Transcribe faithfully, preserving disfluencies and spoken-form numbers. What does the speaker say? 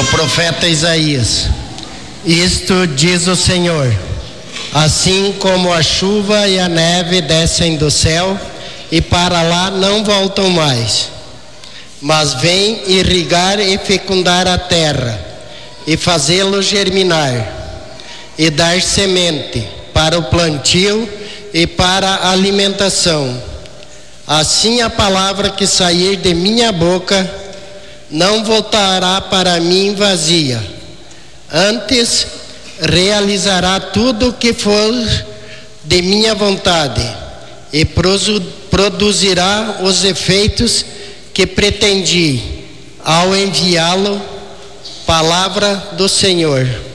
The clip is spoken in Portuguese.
do profeta Isaías. Isto diz o Senhor: assim como a chuva e a neve descem do céu e para lá não voltam mais, mas vêm irrigar e fecundar a terra e fazê-lo germinar e dar semente para o plantio e para a alimentação, assim a palavra que sair de minha boca não voltará para mim vazia, antes realizará tudo o que for de minha vontade e produzirá os efeitos que pretendi ao enviá-lo. Palavra do Senhor.